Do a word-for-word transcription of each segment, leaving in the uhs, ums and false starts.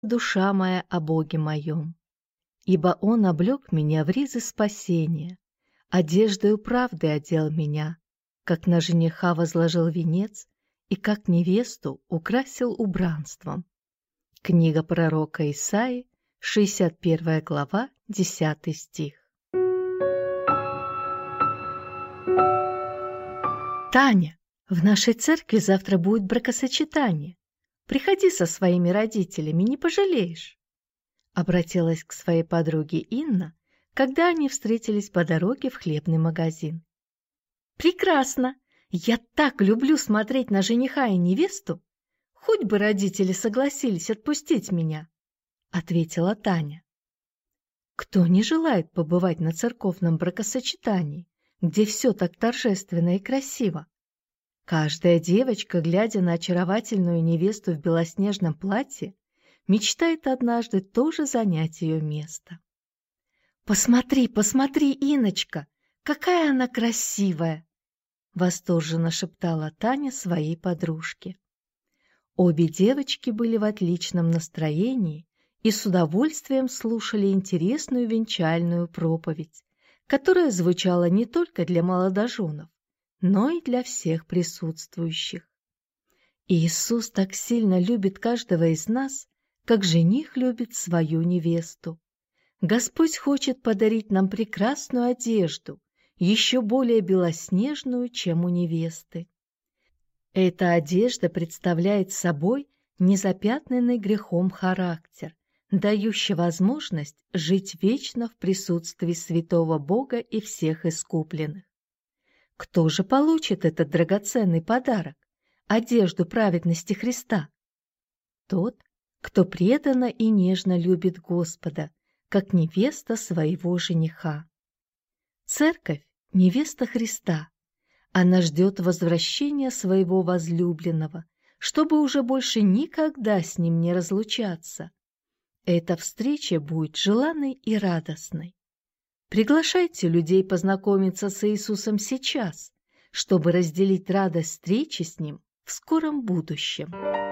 душа моя о Боге моем, ибо Он облек меня в ризы спасения, одеждою правды одел меня, как на жениха возложил венец и как невесту украсил убранством». Книга пророка Исаии, шестьдесят первая глава, десятый стих. «Таня, в нашей церкви завтра будет бракосочетание. Приходи со своими родителями, не пожалеешь», — обратилась к своей подруге Инна, когда они встретились по дороге в хлебный магазин. «Прекрасно! Я так люблю смотреть на жениха и невесту! Хоть бы родители согласились отпустить меня», — ответила Таня. Кто не желает побывать на церковном бракосочетании, где все так торжественно и красиво? Каждая девочка, глядя на очаровательную невесту в белоснежном платье, мечтает однажды тоже занять ее место. «Посмотри, посмотри, Инночка, какая она красивая!» — восторженно шептала Таня своей подружке. Обе девочки были в отличном настроении и с удовольствием слушали интересную венчальную проповедь, которая звучала не только для молодоженов, но и для всех присутствующих. Иисус так сильно любит каждого из нас, как жених любит свою невесту. Господь хочет подарить нам прекрасную одежду, еще более белоснежную, чем у невесты. Эта одежда представляет собой незапятнанный грехом характер, дающий возможность жить вечно в присутствии святого Бога и всех искупленных. Кто же получит этот драгоценный подарок, одежду праведности Христа? Тот, кто преданно и нежно любит Господа, как невеста своего жениха. Церковь – невеста Христа. Она ждет возвращения своего возлюбленного, чтобы уже больше никогда с ним не разлучаться. Эта встреча будет желанной и радостной. Приглашайте людей познакомиться с Иисусом сейчас, чтобы разделить радость встречи с Ним в скором будущем.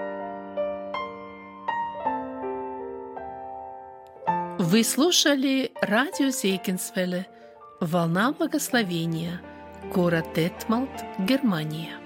Вы слушали радио Зегенсвелле «Волна благословения», город Детмалт, Германия.